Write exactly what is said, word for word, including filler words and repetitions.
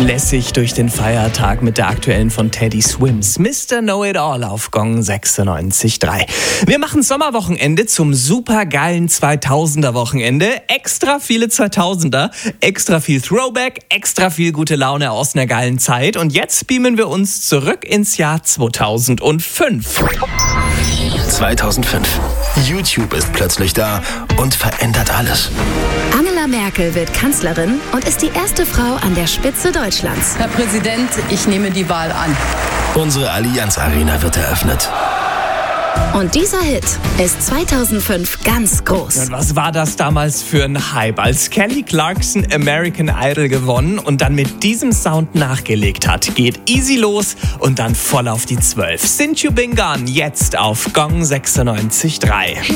Lässig durch den Feiertag mit der aktuellen von Teddy Swims. Mister Know-It-All auf Gong sechsundneunzig Komma drei. Wir machen Sommerwochenende zum supergeilen zweitausender-Wochenende. Extra viele zweitausender, extra viel Throwback, extra viel gute Laune aus einer geilen Zeit. Und jetzt beamen wir uns zurück ins Jahr zweitausendfünf. zweitausendfünf. YouTube ist plötzlich da und verändert alles. Angela Merkel wird Kanzlerin und ist die erste Frau an der Spitze Deutschlands. Herr Präsident, ich nehme die Wahl an. Unsere Allianz Arena wird eröffnet. Und dieser Hit ist zweitausendfünf ganz groß. Und was war das damals für ein Hype, als Kelly Clarkson American Idol gewonnen und dann mit diesem Sound nachgelegt hat? Geht easy los und dann voll auf die zwölf. Since You Been Gone, jetzt auf Gong sechsundneunzig Komma drei.